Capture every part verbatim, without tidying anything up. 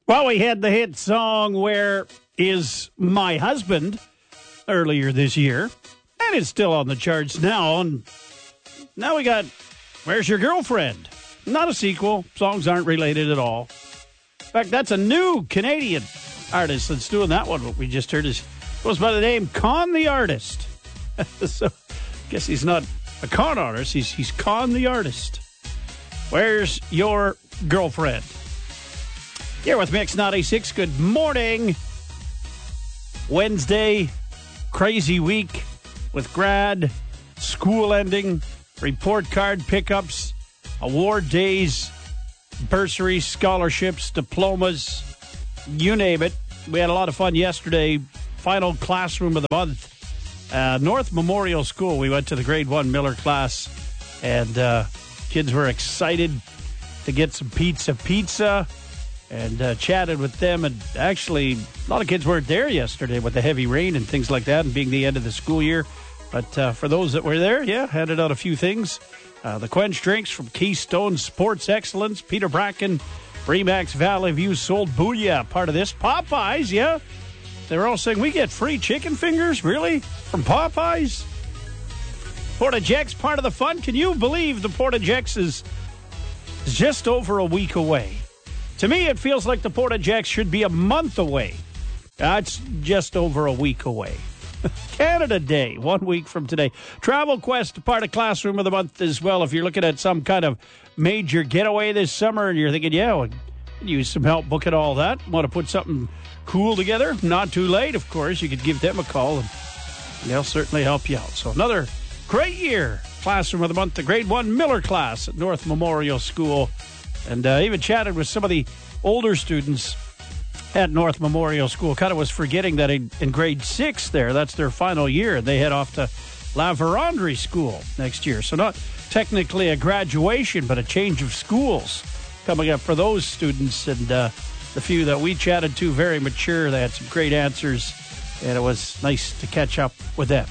Well, we had the hit song Where Is My Husband earlier this year, and it's still on the charts now. And now we got Where's Your Girlfriend? Not a sequel. Songs aren't related at all. In fact, that's a new Canadian artist that's doing that one. What we just heard is goes by the name Con the Artist. So I guess he's not a con artist. He's, he's Con the Artist. Where's Your Girlfriend? Here with Mix ninety-six. Good morning. Wednesday, crazy week with grad, school ending, report card pickups, award days, bursaries, scholarships, diplomas, you name it. We had a lot of fun yesterday. Final classroom of the month. Uh, North Memorial School. We went to the grade one Miller class, and uh, kids were excited to get some pizza pizza. And uh, chatted with them. And actually, a lot of kids weren't there yesterday with the heavy rain and things like that and being the end of the school year. But uh, for those that were there, yeah, handed out a few things. Uh, the quench drinks from Keystone Sports Excellence, Peter Bracken, Remax Valley View sold Booyah, part of this. Popeyes, yeah. They were all saying, we get free chicken fingers? Really? From Popeyes? Portagex, part of the fun. Can you believe the Portagex is just over a week away? To me, it feels like the Portagex should be a month away. That's just over a week away. Canada Day, one week from today. Travel Quest, part of Classroom of the Month as well. If you're looking at some kind of major getaway this summer and you're thinking, yeah, well, use some help booking all that. Want to put something cool together? Not too late, of course. You could give them a call and they'll certainly help you out. So another great year. Classroom of the Month, the grade one Miller class at North Memorial School. And uh, even chatted with some of the older students at North Memorial School. Kind of was forgetting that in, in grade six there, that's their final year. They head off to La Vérendrye School next year. So not technically a graduation, but a change of schools coming up for those students. And uh, the few that we chatted to, very mature. They had some great answers, and it was nice to catch up with them.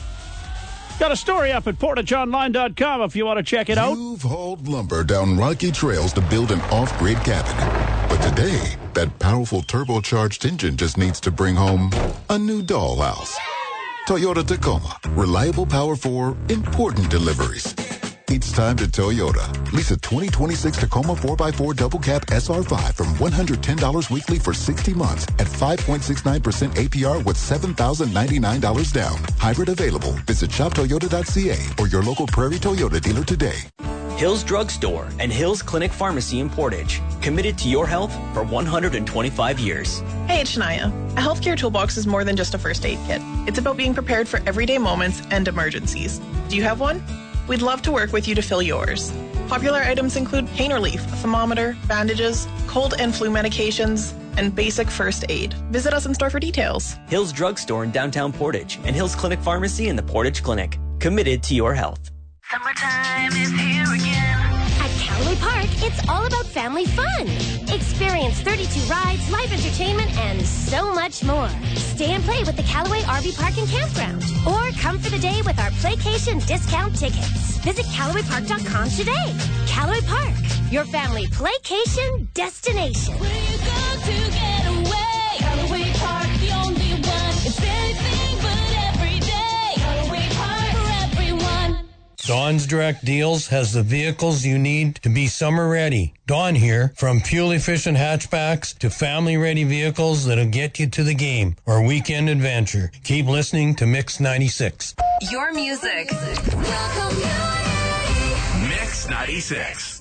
Got a story up at portage online dot com if you want to check it out. You've hauled lumber down rocky trails to build an off-grid cabin. But today, that powerful turbocharged engine just needs to bring home a new dollhouse. Toyota Tacoma. Reliable power for important deliveries. It's time to Toyota. Lease a twenty twenty-six Tacoma four by four Double Cab S R five from one hundred ten dollars weekly for sixty months at five point six nine percent A P R with seven thousand ninety-nine dollars down. Hybrid available. Visit shop toyota dot c a or your local Prairie Toyota dealer today. Hills Drug Store and Hills Clinic Pharmacy in Portage. Committed to your health for one hundred twenty-five years. Hey, it's Shania. A healthcare toolbox is more than just a first aid kit. It's about being prepared for everyday moments and emergencies. Do you have one? We'd love to work with you to fill yours. Popular items include pain relief, a thermometer, bandages, cold and flu medications, and basic first aid. Visit us in store for details. Hills Drug Store in downtown Portage and Hills Clinic Pharmacy in the Portage Clinic. Committed to your health. Summertime is here again. At Callaway Park, it's all about family fun. Experience thirty-two rides, live entertainment, and so much more. Stay and play with the Callaway R V Park and Campground. Or come for the day with our Playcation discount tickets. Visit Callaway Park dot com today. Callaway Park, your family Playcation destination. Where you go to get away. Callaway Park, the only one. It's anything but every day. Callaway Park for everyone. Dawn's Direct Deals has the vehicles you need to be summer ready. Dawn here, from fuel-efficient hatchbacks to family-ready vehicles that'll get you to the game or weekend adventure. Keep listening to Mix ninety-six. Your music. Mix ninety-six.